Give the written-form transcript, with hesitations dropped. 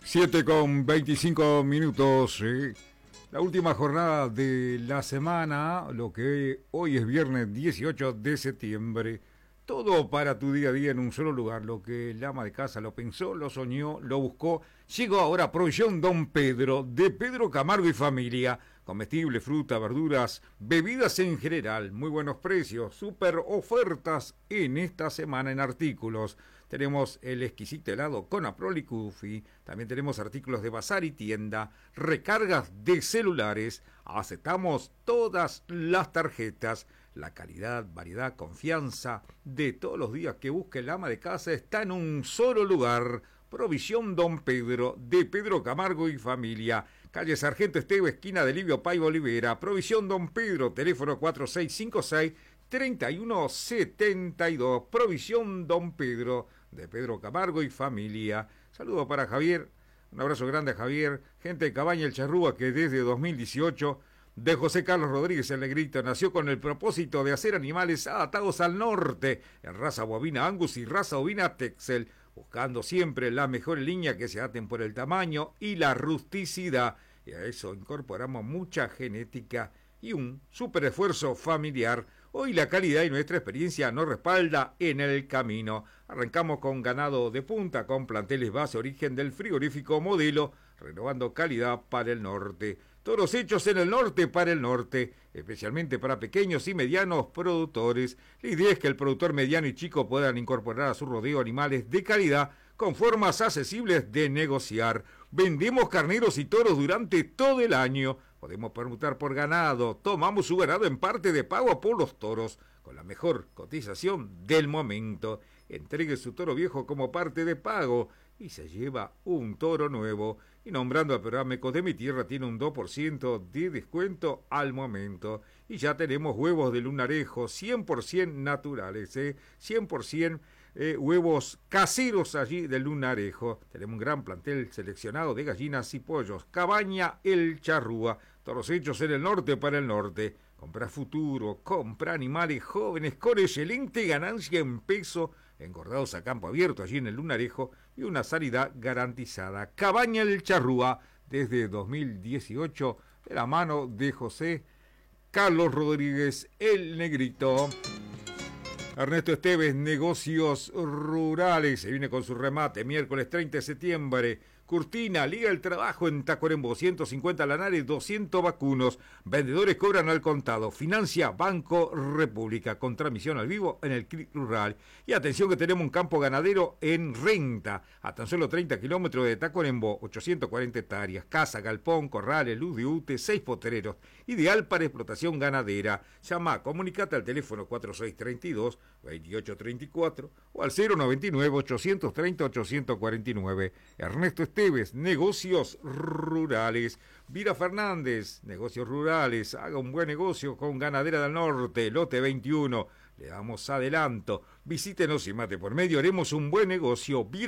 7:25. La última jornada de la semana, lo que hoy es viernes 18 de septiembre. Todo para tu día a día en un solo lugar. Lo que el ama de casa lo pensó, lo soñó, lo buscó. Llegó ahora Provisión Don Pedro, de Pedro Camargo y familia. Comestibles, fruta, verduras, bebidas en general. Muy buenos precios, super ofertas en esta semana en artículos. Tenemos el exquisito helado con Aprol y Cufi. También tenemos artículos de bazar y tienda. Recargas de celulares. Aceptamos todas las tarjetas. La calidad, variedad, confianza de todos los días que busque el ama de casa está en un solo lugar. Provisión Don Pedro, de Pedro Camargo y familia. Calle Sargento Esteve, esquina de Livio Paiva Olivera. Provisión Don Pedro, teléfono 4656-3172. Provisión Don Pedro, de Pedro Camargo y familia. Saludo para Javier, un abrazo grande a Javier, gente de Cabaña El Charrúa, que desde 2018... de José Carlos Rodríguez el Negrito nació con el propósito de hacer animales adaptados al norte, en raza bovina Angus y raza ovina Texel, buscando siempre la mejor línea que se adapten por el tamaño y la rusticidad. Y a eso incorporamos mucha genética y un super esfuerzo familiar. Hoy la calidad y nuestra experiencia nos respalda en el camino. Arrancamos con ganado de punta, con planteles base origen del frigorífico Modelo, renovando calidad para el norte. Toros hechos en el norte para el norte, especialmente para pequeños y medianos productores. La idea es que el productor mediano y chico puedan incorporar a su rodeo animales de calidad con formas accesibles de negociar. Vendemos carneros y toros durante todo el año. Podemos permutar por ganado. Tomamos su ganado en parte de pago por los toros, con la mejor cotización del momento. Entregue su toro viejo como parte de pago y se lleva un toro nuevo. Y nombrando a programa Ecos de mi Tierra, tiene un 2% de descuento al momento. Y ya tenemos huevos de lunarejo 100% naturales, 100% huevos caseros allí del lunarejo. Tenemos un gran plantel seleccionado de gallinas y pollos. Cabaña El Charrúa, toros hechos en el norte para el norte. Compra futuro, compra animales jóvenes con excelente ganancia en peso, engordados a campo abierto allí en el lunarejo y una sanidad garantizada. Cabaña El Charrúa, desde 2018, de la mano de José Carlos Rodríguez el Negrito. Ernesto Esteves, negocios rurales, se viene con su remate, miércoles 30 de septiembre. Cortina, Liga del Trabajo en Tacuarembó, 150 lanares, 200 vacunos. Vendedores cobran al contado. Financia Banco República, con transmisión al vivo en el CRIC Rural. Y atención que tenemos un campo ganadero en renta, a tan solo 30 kilómetros de Tacuarembó, 840 hectáreas. Casa, galpón, corrales, luz de UTE, 6 potreros. Ideal para explotación ganadera. Llama, comunicate al teléfono 4632-2834 o al 099-830-849. Ernesto Esteves, negocios rurales. Vira Fernández, negocios rurales. Haga un buen negocio con Ganadera del Norte, lote 21. Le damos adelanto. Visítenos y mate por medio, haremos un buen negocio.